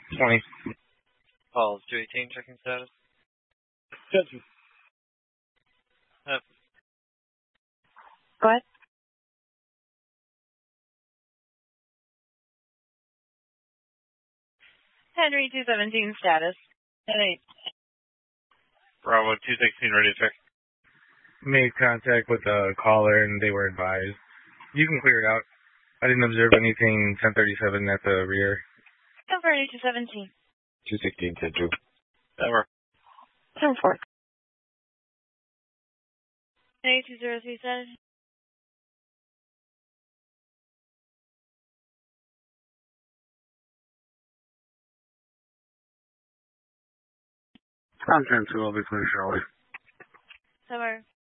20. Calls 218, checking status. Judgment. Go ahead. Henry 217 status. 10-8. Bravo 216, ready to check. Made contact with the caller and they were advised. You can clear it out. I didn't observe anything 1037 at the rear. Over 217. 216, 10-2. Over. 10-4. 8203 status. I'm 10-2, I'll be clear shortly. Over.